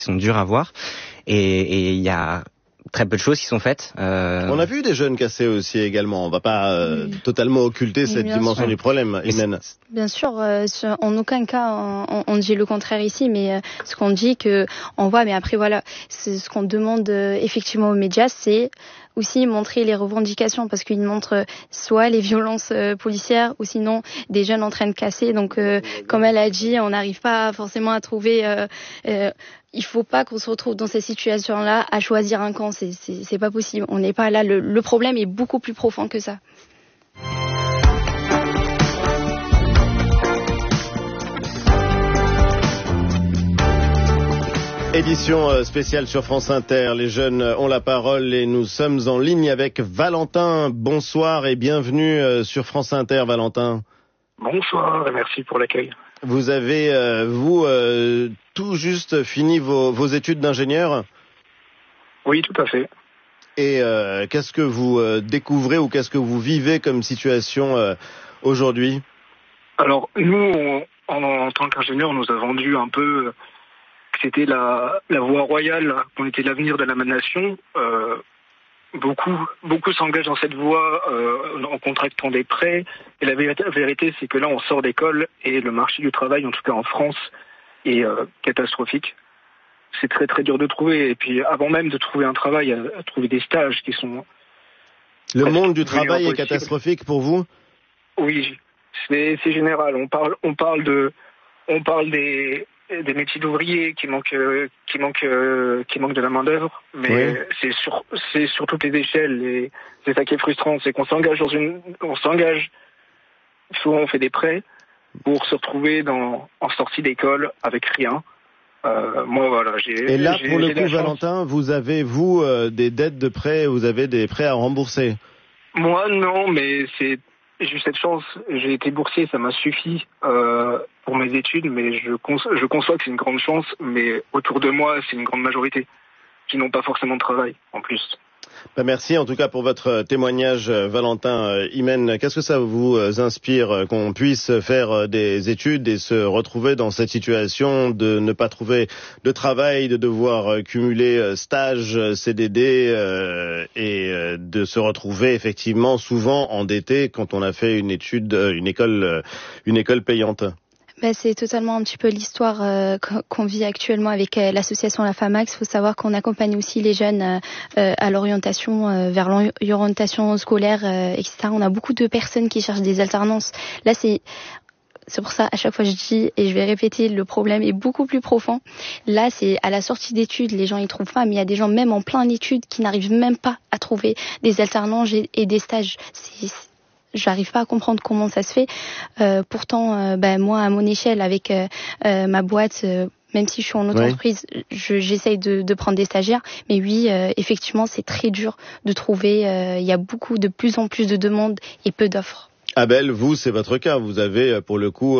sont durs à voir. Et il y a très peu de choses qui sont faites. On a vu des jeunes cassés aussi également. On va pas totalement occulter cette dimension du problème. Bien sûr, en aucun cas on dit le contraire ici, mais ce qu'on dit que on voit. Mais après voilà, ce qu'on demande effectivement aux médias, c'est aussi montrer les revendications, parce qu'ils montrent soit les violences policières ou sinon des jeunes en train de casser. Donc comme elle a dit, on n'arrive pas forcément à trouver. Il faut pas qu'on se retrouve dans ces situations-là à choisir un camp. C'est pas possible. On n'est pas là. Le problème est beaucoup plus profond que ça. Édition spéciale sur France Inter. Les jeunes ont la parole et nous sommes en ligne avec Valentin. Bonsoir et bienvenue sur France Inter, Valentin. Bonsoir et merci pour l'accueil. Vous avez, tout juste fini vos études d'ingénieur ? Oui, tout à fait. Et qu'est-ce que vous découvrez ou qu'est-ce que vous vivez comme situation aujourd'hui ? Alors, nous, en tant qu'ingénieur, on nous a vendu un peu que c'était la voie royale, qu'on était l'avenir de la nation. Beaucoup s'engagent dans cette voie en contractant des prêts. Et la vérité, c'est que là, on sort d'école et le marché du travail, en tout cas en France, est catastrophique. C'est très très dur de trouver. Et puis, avant même de trouver un travail, à trouver des stages qui sont... Le monde du travail est catastrophique pour vous ? Oui, c'est général. On parle des métiers d'ouvriers qui manquent de la main d'œuvre, mais oui. c'est sur toutes les échelles, et c'est ça qui est frustrant, c'est qu'on s'engage souvent on fait des prêts pour se retrouver en sortie d'école avec rien. Moi voilà, Et là pour le coup, Valentin, vous avez des dettes de prêts, vous avez des prêts à rembourser? Moi non, mais j'ai eu cette chance, j'ai été boursier, ça m'a suffi pour mes études, mais je conçois que c'est une grande chance, mais autour de moi, c'est une grande majorité qui n'ont pas forcément de travail, en plus. Merci en tout cas pour votre témoignage, Valentin. Imen, qu'est-ce que ça vous inspire qu'on puisse faire des études et se retrouver dans cette situation de ne pas trouver de travail, de devoir cumuler stage, CDD et de se retrouver effectivement souvent endetté quand on a fait une école payante? C'est totalement un petit peu l'histoire qu'on vit actuellement avec l'association La Famax. Il faut savoir qu'on accompagne aussi les jeunes à l'orientation, vers l'orientation scolaire, etc. On a beaucoup de personnes qui cherchent des alternances. Là, c'est pour ça, à chaque fois je dis, et je vais répéter, le problème est beaucoup plus profond. Là, c'est à la sortie d'études, les gens y trouvent pas, mais il y a des gens même en plein études qui n'arrivent même pas à trouver des alternances et des stages. J'arrive pas à comprendre comment ça se fait. Pourtant, moi, à mon échelle, avec ma boîte, même si je suis en auto-entreprise, j'essaye de prendre des stagiaires. Mais oui, effectivement, c'est très dur de trouver. Il y a de plus en plus de demandes et peu d'offres. Abel, vous, c'est votre cas. Vous avez, pour le coup,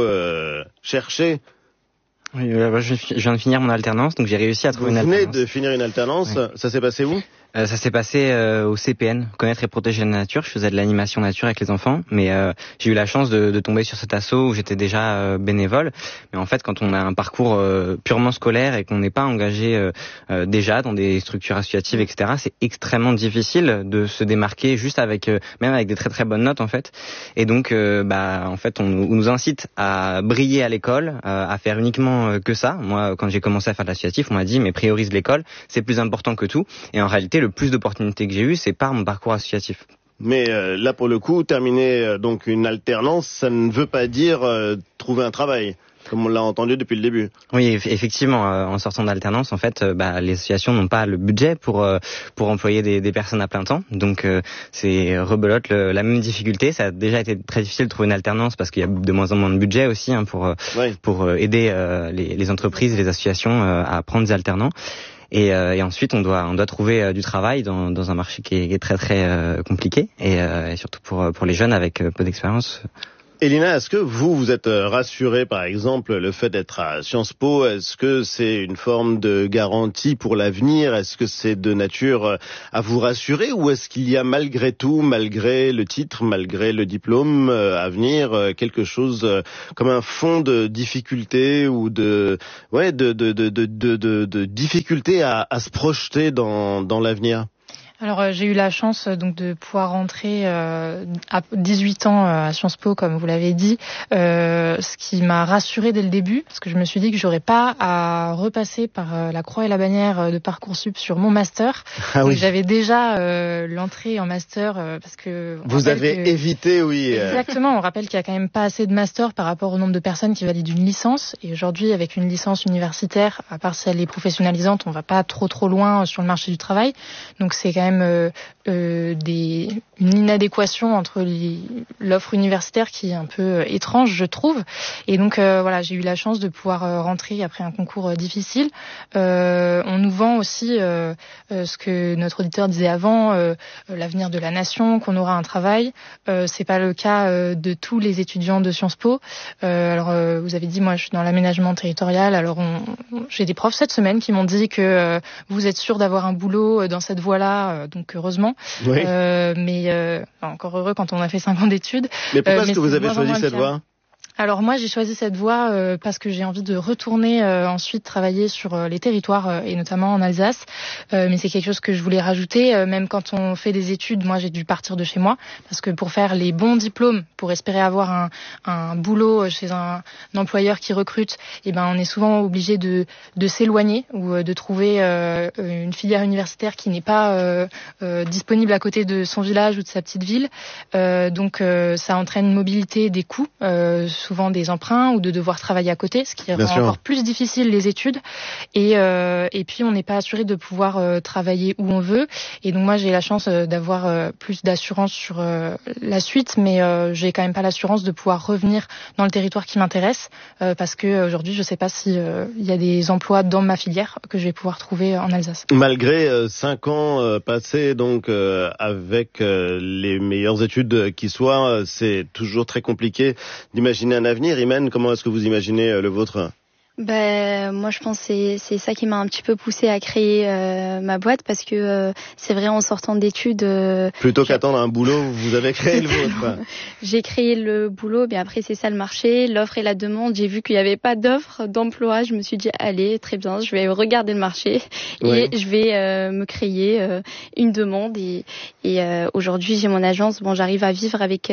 cherché. Oui, je viens de finir mon alternance, donc j'ai réussi à trouver une alternance. Vous venez de finir une alternance. Oui. Ça s'est passé où ? Ça s'est passé au CPN, Connaître et protéger la nature. Je faisais de l'animation nature avec les enfants, mais j'ai eu la chance de tomber sur cet asso où j'étais déjà bénévole. Mais en fait, quand on a un parcours purement scolaire et qu'on n'est pas engagé déjà dans des structures associatives, etc., c'est extrêmement difficile de se démarquer juste même avec des très très bonnes notes en fait. Et donc, en fait, on nous incite à briller à l'école, à faire uniquement que ça. Moi, quand j'ai commencé à faire de l'associatif, on m'a dit mais priorise l'école, c'est plus important que tout. Et en réalité, le plus d'opportunités que j'ai eues, c'est par mon parcours associatif. Mais là, pour le coup, terminer donc une alternance, ça ne veut pas dire trouver un travail, comme on l'a entendu depuis le début. Oui, effectivement, en sortant d'alternance, en fait, les associations n'ont pas le budget pour employer des personnes à plein temps. Donc, c'est rebelote la même difficulté. Ça a déjà été très difficile de trouver une alternance parce qu'il y a de moins en moins de budget aussi pour aider les entreprises et les associations à prendre des alternants. Et ensuite, on doit trouver du travail dans un marché qui est très très compliqué et surtout pour les jeunes avec peu d'expérience. Elina, est-ce que vous êtes rassurée, par exemple, le fait d'être à Sciences Po? Est-ce que c'est une forme de garantie pour l'avenir? Est-ce que c'est de nature à vous rassurer? Ou est-ce qu'il y a malgré tout, malgré le titre, malgré le diplôme à venir, quelque chose comme un fond de difficulté ou de difficulté à se projeter dans l'avenir? Alors j'ai eu la chance donc de pouvoir rentrer à 18 ans à Sciences Po, comme vous l'avez dit, ce qui m'a rassurée dès le début, parce que je me suis dit que j'aurais pas à repasser par la croix et la bannière de Parcoursup sur mon master. Ah oui. Donc j'avais déjà l'entrée en master parce que vous avez évité, oui. Exactement, on rappelle qu'il y a quand même pas assez de masters par rapport au nombre de personnes qui valident une licence. Et aujourd'hui, avec une licence universitaire, à part si elle est professionnalisante, on va pas trop loin sur le marché du travail. Donc c'est quand même une inadéquation entre l'offre universitaire qui est un peu étrange, je trouve. Et donc voilà, j'ai eu la chance de pouvoir rentrer après un concours difficile. On nous vend aussi ce que notre auditeur disait avant, l'avenir de la nation, qu'on aura un travail. C'est pas le cas de tous les étudiants de Sciences Po. Alors vous avez dit, moi je suis dans l'aménagement territorial. Alors j'ai des profs cette semaine qui m'ont dit que vous êtes sûr d'avoir un boulot dans cette voie-là. Donc heureusement, oui. Mais encore heureux quand on a fait 5 ans d'études. Mais pourquoi est-ce que vous avez choisi cette voie ? Alors moi j'ai choisi cette voie parce que j'ai envie de retourner ensuite travailler sur les territoires et notamment en Alsace. Mais c'est quelque chose que je voulais rajouter. Même quand on fait des études, moi j'ai dû partir de chez moi parce que pour faire les bons diplômes, pour espérer avoir un boulot chez un employeur qui recrute, eh ben on est souvent obligé de s'éloigner ou de trouver une filière universitaire qui n'est pas disponible à côté de son village ou de sa petite ville. Donc ça entraîne une mobilité des coûts. Souvent des emprunts ou de devoir travailler à côté, ce qui rend encore plus difficile les études. Et puis on n'est pas assuré de pouvoir travailler où on veut. Et donc moi j'ai la chance d'avoir plus d'assurance sur la suite, mais j'ai quand même pas l'assurance de pouvoir revenir dans le territoire qui m'intéresse parce que aujourd'hui je sais pas si il y a des emplois dans ma filière que je vais pouvoir trouver en Alsace. Malgré 5 ans passés donc avec les meilleures études qui soient, c'est toujours très compliqué d'imaginer un avenir. Imen, comment est-ce que vous imaginez le vôtre ? Moi je pense que c'est ça qui m'a un petit peu poussée à créer ma boîte parce que c'est vrai, en sortant d'études plutôt qu'attendre un boulot, vous avez créé le vôtre. J'ai créé le boulot, mais après c'est ça le marché, l'offre et la demande. J'ai vu qu'il n'y avait pas d'offre d'emploi, je me suis dit allez, très bien, je vais regarder le marché et je vais me créer une demande et aujourd'hui j'ai mon agence. Bon, j'arrive à vivre avec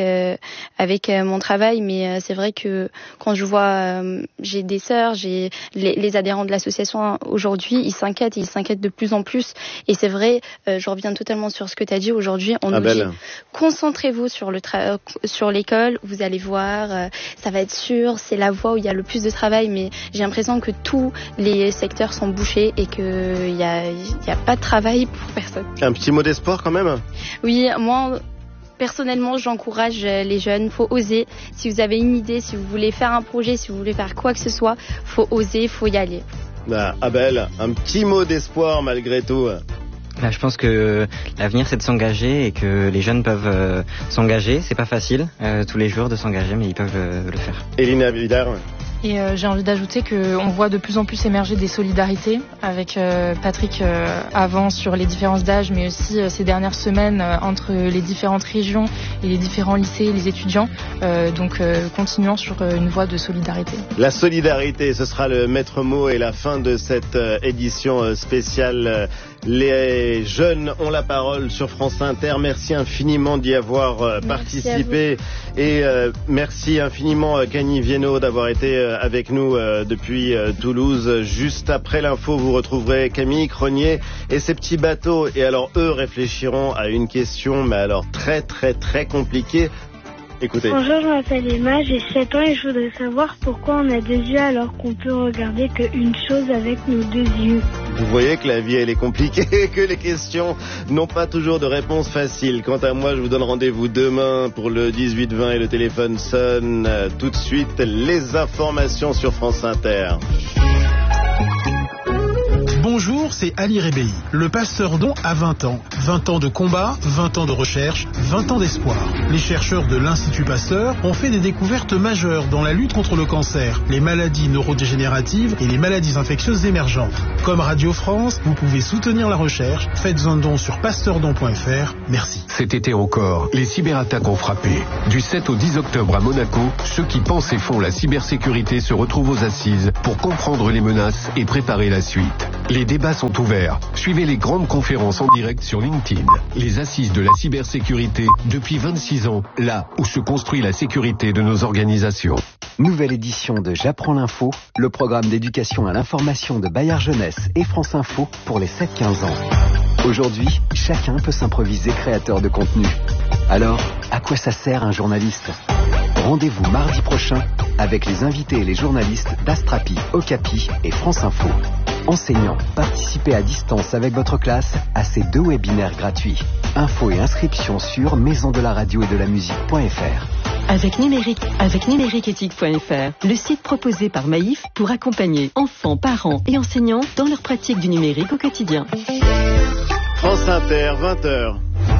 mon travail, mais c'est vrai que quand je vois j'ai des sœurs, j'ai les adhérents de l'association aujourd'hui, ils s'inquiètent de plus en plus. Et c'est vrai, je reviens totalement sur ce que tu as dit aujourd'hui. On nous dit, concentrez-vous sur sur l'école, vous allez voir, ça va être sûr, c'est la voie où il y a le plus de travail. Mais j'ai l'impression que tous les secteurs sont bouchés et qu'il y a pas de travail pour personne. Un petit mot d'espoir quand même ? Oui, moi... Personnellement, j'encourage les jeunes, faut oser. Si vous avez une idée, si vous voulez faire un projet, si vous voulez faire quoi que ce soit, faut oser, faut y aller. Abel, un petit mot d'espoir malgré tout. Je pense que l'avenir c'est de s'engager et que les jeunes peuvent s'engager. C'est pas facile tous les jours de s'engager, mais ils peuvent le faire. Elina Vidar. Et j'ai envie d'ajouter qu'on voit de plus en plus émerger des solidarités avec Patrick avant sur les différences d'âge, mais aussi ces dernières semaines entre les différentes régions et les différents lycées, les étudiants. Donc continuons sur une voie de solidarité. La solidarité, ce sera le maître mot et la fin de cette édition spéciale. Les jeunes ont la parole sur France Inter. Merci infiniment d'y avoir participé. Et merci infiniment Camille Viennot d'avoir été avec nous depuis Toulouse. Juste après l'info, vous retrouverez Camille Cronier et ses petits bateaux. Et alors eux réfléchiront à une question, mais alors très très très compliquée. Écoutez. Bonjour, je m'appelle Emma, j'ai 7 ans et je voudrais savoir pourquoi on a 2 yeux alors qu'on peut regarder qu'une chose avec nos 2 yeux. Vous voyez que la vie elle est compliquée, que les questions n'ont pas toujours de réponse facile. Quant à moi, je vous donne rendez-vous demain pour le 18-20 et le téléphone sonne. Tout de suite, les informations sur France Inter. Bonjour. Bonjour, c'est Ali Rebéi. Le Pasteur Don a 20 ans. 20 ans de combat, 20 ans de recherche, 20 ans d'espoir. Les chercheurs de l'Institut Pasteur ont fait des découvertes majeures dans la lutte contre le cancer, les maladies neurodégénératives et les maladies infectieuses émergentes. Comme Radio France, vous pouvez soutenir la recherche. Faites un don sur pasteurdon.fr. Merci. Cet été encore, les cyberattaques ont frappé. Du 7 au 10 octobre à Monaco, ceux qui pensent et font la cybersécurité se retrouvent aux assises pour comprendre les menaces et préparer la suite. Les débats sont ouverts. Suivez les grandes conférences en direct sur LinkedIn. Les assises de la cybersécurité depuis 26 ans, là où se construit la sécurité de nos organisations. Nouvelle édition de J'apprends l'info, le programme d'éducation à l'information de Bayard Jeunesse et France Info pour les 7-15 ans. Aujourd'hui, chacun peut s'improviser créateur de contenu. Alors, à quoi ça sert un journaliste ? Rendez-vous mardi prochain avec les invités et les journalistes d'Astrapi, Okapi et France Info. Enseignants, participez à distance avec votre classe à ces 2 webinaires gratuits. Infos et inscriptions sur maisondelaradio-et-de-la-musique.fr. Avec numériqueéthique.fr, le site proposé par Maïf pour accompagner enfants, parents et enseignants dans leur pratique du numérique au quotidien. France Inter, 20h.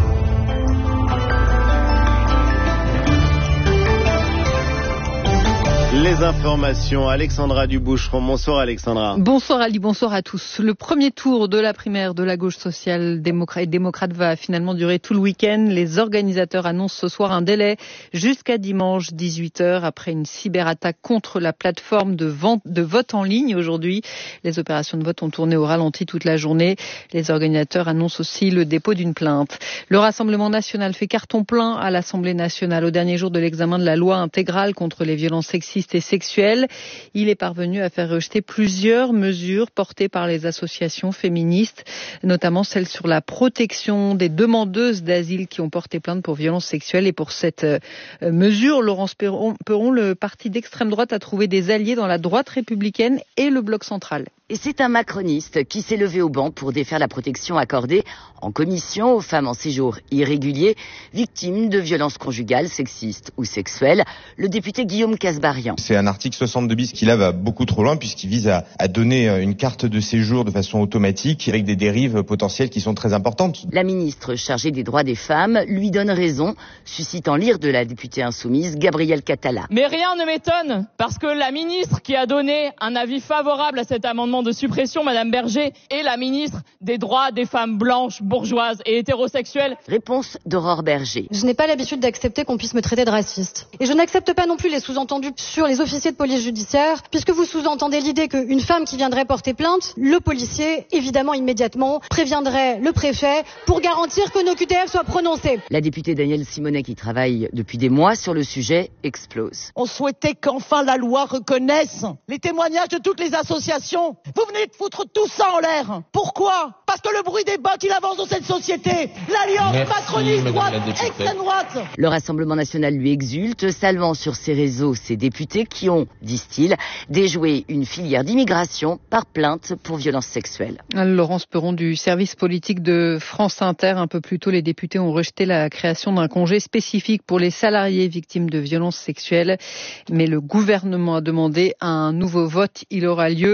Les informations, Alexandra Duboucheron. Bonsoir Alexandra. Bonsoir Ali, bonsoir à tous. Le premier tour de la primaire de la gauche social-démocrate va finalement durer tout le week-end. Les organisateurs annoncent ce soir un délai jusqu'à dimanche 18h après une cyberattaque contre la plateforme de vote en ligne aujourd'hui. Les opérations de vote ont tourné au ralenti toute la journée. Les organisateurs annoncent aussi le dépôt d'une plainte. Le Rassemblement national fait carton plein à l'Assemblée nationale au dernier jour de l'examen de la loi intégrale contre les violences sexistes et sexuelle. Il est parvenu à faire rejeter plusieurs mesures portées par les associations féministes, notamment celle sur la protection des demandeuses d'asile qui ont porté plainte pour violences sexuelles. Et pour cette mesure, Laurence Perron, le parti d'extrême droite, a trouvé des alliés dans la droite républicaine et le bloc central. Et c'est un macroniste qui s'est levé au banc pour défaire la protection accordée en commission aux femmes en séjour irrégulier, victimes de violences conjugales, sexistes ou sexuelles. Le député Guillaume Kasbarian. C'est un article 62 bis qui là va beaucoup trop loin puisqu'il vise à donner une carte de séjour de façon automatique avec des dérives potentielles qui sont très importantes. La ministre chargée des droits des femmes lui donne raison, suscitant l'ire de la députée insoumise Gabrielle Catala. Mais rien ne m'étonne parce que la ministre qui a donné un avis favorable à cet amendement de suppression, Madame Berger, est la ministre des droits des femmes blanches, bourgeoises et hétérosexuelles. Réponse d'Aurore Berger. Je n'ai pas l'habitude d'accepter qu'on puisse me traiter de raciste. Et je n'accepte pas non plus les sous-entendus sur les officiers de police judiciaire, puisque vous sous-entendez l'idée qu'une femme qui viendrait porter plainte, le policier, évidemment immédiatement, préviendrait le préfet pour garantir que nos QTF soient prononcés. La députée Danielle Simonet, qui travaille depuis des mois sur le sujet, explose. On souhaitait qu'enfin la loi reconnaisse les témoignages de toutes les associations. Vous venez de foutre tout ça en l'air. Pourquoi ? Parce que le bruit des bottes, il avance dans cette société. L'alliance macroniste droite, extrême droite. Le Rassemblement national lui exulte, saluant sur ses réseaux ses députés qui ont, disent-ils, déjoué une filière d'immigration par plainte pour violences sexuelles. Laurence Perron du service politique de France Inter. Un peu plus tôt, les députés ont rejeté la création d'un congé spécifique pour les salariés victimes de violences sexuelles. Mais le gouvernement a demandé un nouveau vote. Il aura lieu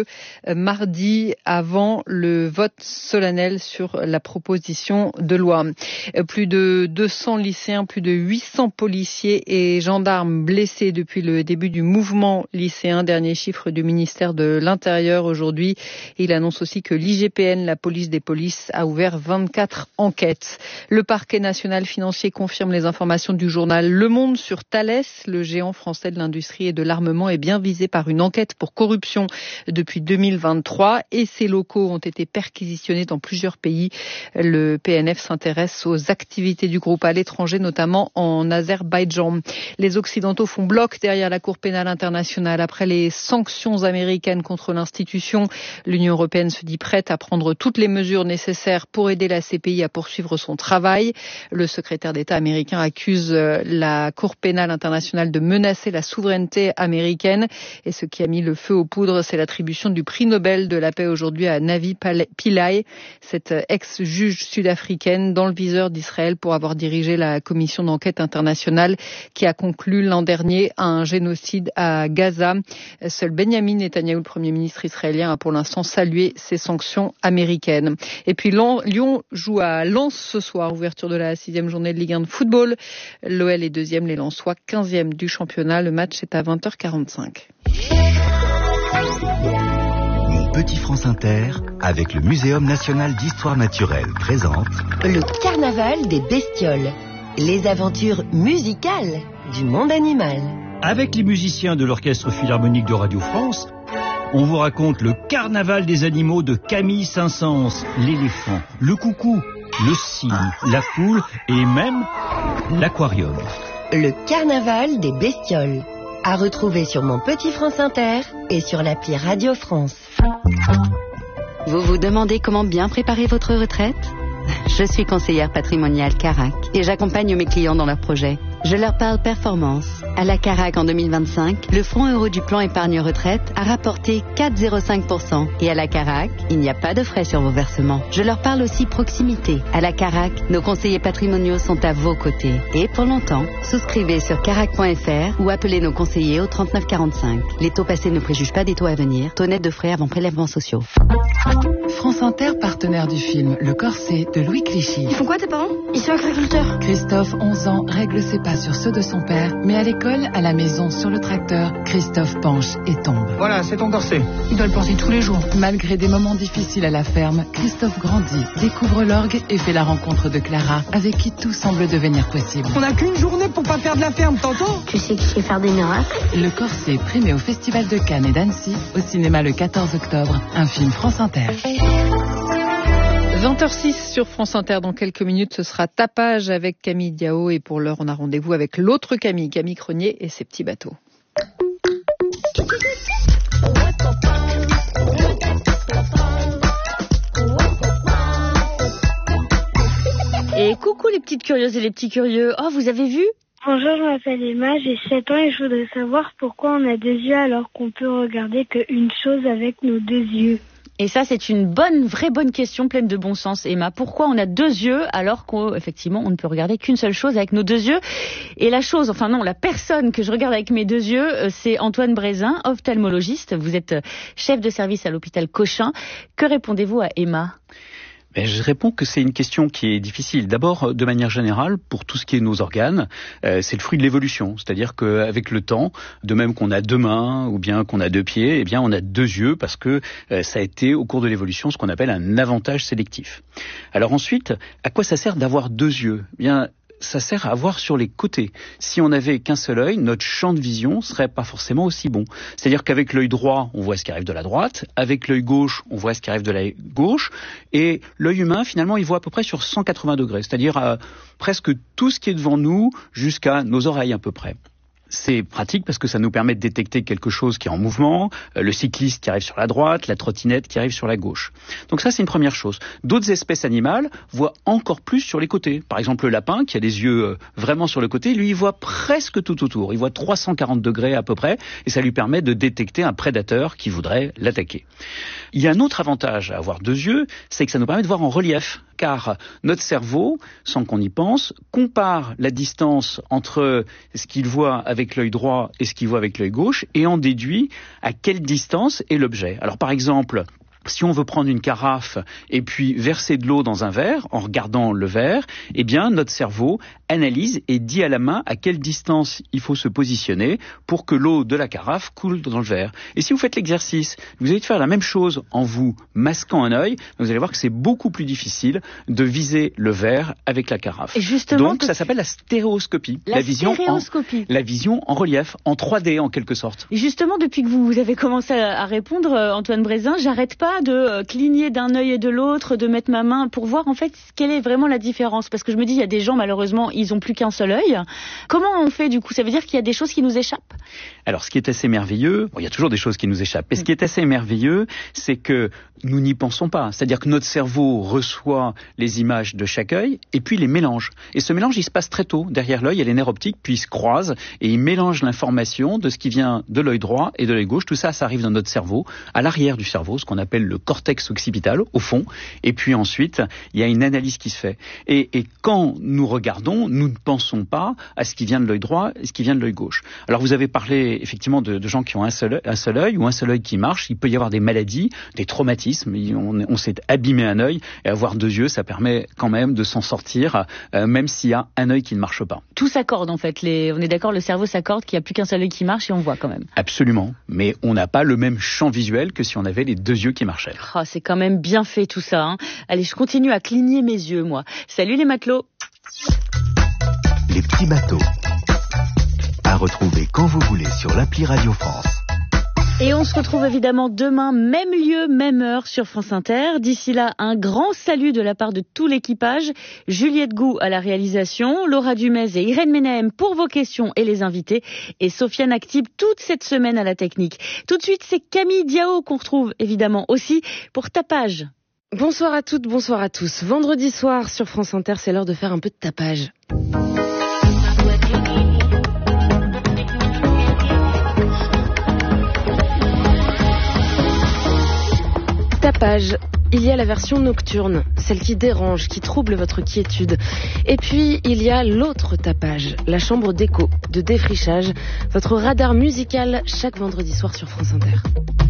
mardi avant le vote solennel sur la proposition de loi. Plus de 200 lycéens, plus de 800 policiers et gendarmes blessés depuis le début du mouvement lycéen. Dernier chiffre du ministère de l'Intérieur aujourd'hui. Il annonce aussi que l'IGPN, la police des polices, a ouvert 24 enquêtes. Le parquet national financier confirme les informations du journal Le Monde sur Thales. Le géant français de l'industrie et de l'armement est bien visé par une enquête pour corruption depuis 2023 et ses locaux ont été perquisitionnés dans plusieurs pays. Le PNF s'intéresse aux activités du groupe à l'étranger, notamment en Azerbaïdjan. Les Occidentaux font bloc derrière la Cour pénale internationale après les sanctions américaines contre l'institution. L'Union européenne se dit prête à prendre toutes les mesures nécessaires pour aider la CPI à poursuivre son travail. Le secrétaire d'État américain accuse la Cour pénale internationale de menacer la souveraineté américaine. Et ce qui a mis le feu aux poudres, c'est l'attribution du prix Nobel de la paix aujourd'hui à Navi Pillay. cette ex-juge sud-africaine dans le viseur d'Israël pour avoir dirigé la commission d'enquête internationale qui a conclu l'an dernier un génocide à Gaza. Seul Benjamin Netanyahou, le Premier ministre israélien, a pour l'instant salué ces sanctions américaines. Et puis Lyon joue à Lens ce soir, ouverture de la 6e journée de Ligue 1 de football. L'OL est 2e, les Lensois 15e du championnat. Le match est à 20h45. Mon petit France Inter, avec le Muséum national d'histoire naturelle, présente le carnaval des bestioles, les aventures musicales du monde animal. Avec les musiciens de l'Orchestre Philharmonique de Radio France, on vous raconte le carnaval des animaux de Camille Saint-Saëns, l'éléphant, le coucou, le cygne, la poule et même l'aquarium. Le carnaval des bestioles, à retrouver sur Mon Petit France Inter et sur l'appli Radio France. Vous vous demandez comment bien préparer votre retraite ? Je suis conseillère patrimoniale Carac et j'accompagne mes clients dans leurs projets. Je leur parle performance. À la Carac en 2025, le fonds euro du plan épargne retraite a rapporté 4,05%. Et à la Carac, il n'y a pas de frais sur vos versements. Je leur parle aussi proximité. À la Carac, nos conseillers patrimoniaux sont à vos côtés. Et pour longtemps, souscrivez sur carac.fr ou appelez nos conseillers au 3945. Les taux passés ne préjugent pas des taux à venir. Taux net de frais avant prélèvements sociaux. France Inter, partenaire du film Le Corset de Louis Clichy. Ils font quoi tes parents? Ils sont agriculteurs. Christophe, 11 ans, règle ses pas sur ceux de son père, mais à l'école, à la maison, sur le tracteur, Christophe penche et tombe. Voilà, c'est ton corset. Il doit le porter tous les jours. Malgré des moments difficiles à la ferme, Christophe grandit, découvre l'orgue et fait la rencontre de Clara, avec qui tout semble devenir possible. On n'a qu'une journée pour pas perdre la ferme, t'entends? Tu sais que je sais faire des miracles. Le Corset, primé au Festival de Cannes et d'Annecy, au cinéma le 14 octobre, un film France Inter. 20h06 sur France Inter. Dans quelques minutes, ce sera Tapage avec Camille Diao. Et pour l'heure, on a rendez-vous avec l'autre Camille, Camille Crenier et ses petits bateaux. Et coucou les petites curieuses et les petits curieux. Oh, vous avez vu ? Bonjour, je m'appelle Emma, j'ai 7 ans et je voudrais savoir pourquoi on a 2 yeux alors qu'on peut regarder qu'une chose avec nos 2 yeux. Et ça, c'est une vraie bonne question pleine de bon sens, Emma. Pourquoi on a 2 yeux alors qu'effectivement, on ne peut regarder qu'une seule chose avec nos 2 yeux? Et la personne que je regarde avec mes 2 yeux, c'est Antoine Brézin, ophtalmologiste. Vous êtes chef de service à l'hôpital Cochin. Que répondez-vous à Emma? Je réponds que c'est une question qui est difficile. D'abord, de manière générale, pour tout ce qui est nos organes, c'est le fruit de l'évolution. C'est-à-dire qu'avec le temps, de même qu'on a 2 mains ou bien qu'on a 2 pieds, eh bien on a 2 yeux parce que ça a été au cours de l'évolution ce qu'on appelle un avantage sélectif. Alors ensuite, à quoi ça sert d'avoir 2 yeux ? Eh bien, ça sert à voir sur les côtés. Si on n'avait qu'un seul œil, notre champ de vision serait pas forcément aussi bon. C'est-à-dire qu'avec l'œil droit, on voit ce qui arrive de la droite, avec l'œil gauche, on voit ce qui arrive de la gauche, et l'œil humain, finalement, il voit à peu près sur 180 degrés, c'est-à-dire presque tout ce qui est devant nous jusqu'à nos oreilles à peu près. C'est pratique parce que ça nous permet de détecter quelque chose qui est en mouvement, le cycliste qui arrive sur la droite, la trottinette qui arrive sur la gauche. Donc ça, c'est une première chose. D'autres espèces animales voient encore plus sur les côtés. Par exemple, le lapin, qui a des yeux vraiment sur le côté, lui, il voit presque tout autour. Il voit 340 degrés à peu près, et ça lui permet de détecter un prédateur qui voudrait l'attaquer. Il y a un autre avantage à avoir 2 yeux, c'est que ça nous permet de voir en relief. Car notre cerveau, sans qu'on y pense, compare la distance entre ce qu'il voit avec l'œil droit et ce qu'il voit avec l'œil gauche et en déduit à quelle distance est l'objet. Alors par exemple, si on veut prendre une carafe et puis verser de l'eau dans un verre, en regardant le verre, eh bien notre cerveau analyse et dit à la main à quelle distance il faut se positionner pour que l'eau de la carafe coule dans le verre. Et si vous faites l'exercice, vous allez faire la même chose en vous masquant un œil, vous allez voir que c'est beaucoup plus difficile de viser le verre avec la carafe. Et justement, donc ça s'appelle la stéréoscopie. La vision en relief, en 3D en quelque sorte. Et justement, depuis que vous avez commencé à répondre, Antoine Brézin, j'arrête pas de cligner d'un œil et de l'autre, de mettre ma main pour voir en fait quelle est vraiment la différence. Parce que je me dis, il y a des gens, malheureusement, ils ont plus qu'un seul œil. Comment on fait du coup? Ça veut dire qu'il y a des choses qui nous échappent? Alors, ce qui est assez merveilleux, il y a toujours des choses qui nous échappent, mais ce qui est assez merveilleux, c'est que nous n'y pensons pas. C'est-à-dire que notre cerveau reçoit les images de chaque œil et puis les mélange. Et ce mélange, il se passe très tôt. Derrière l'œil, il y a les nerfs optiques, puis ils se croisent et ils mélangent l'information de ce qui vient de l'œil droit et de l'œil gauche. Tout ça, ça arrive dans notre cerveau, à l'arrière du cerveau, ce qu'on appelle le cortex occipital, au fond, et puis ensuite, il y a une analyse qui se fait. Et quand nous regardons, nous ne pensons pas à ce qui vient de l'œil droit et ce qui vient de l'œil gauche. Alors vous avez parlé effectivement de gens qui ont un seul œil ou un seul œil qui marche. Il peut y avoir des maladies, des traumatismes. On s'est abîmé un œil, et avoir deux yeux, ça permet quand même de s'en sortir, même s'il y a un œil qui ne marche pas. Tout s'accorde en fait. On est d'accord, le cerveau s'accorde qu'il n'y a plus qu'un seul œil qui marche et on voit quand même. Absolument. Mais on n'a pas le même champ visuel que si on avait les deux yeux qui marchaient. Oh, c'est quand même bien fait tout ça. Hein. Allez, je continue à cligner mes yeux, moi. Salut les matelots. Les petits bateaux. À retrouver quand vous voulez sur l'appli Radio France. Et on se retrouve évidemment demain, même lieu, même heure sur France Inter. D'ici là, un grand salut de la part de tout l'équipage. Juliette Gou à la réalisation, Laura Dumez et Irène Ménahem pour vos questions et les invités. Et Sofiane Actib toute cette semaine à la technique. Tout de suite, c'est Camille Diao qu'on retrouve évidemment aussi pour Tapage. Bonsoir à toutes, bonsoir à tous. Vendredi soir sur France Inter, c'est l'heure de faire un peu de tapage. Tapage. Il y a la version nocturne, celle qui dérange, qui trouble votre quiétude. Et puis, il y a l'autre tapage, la chambre d'écho, de défrichage, votre radar musical chaque vendredi soir sur France Inter.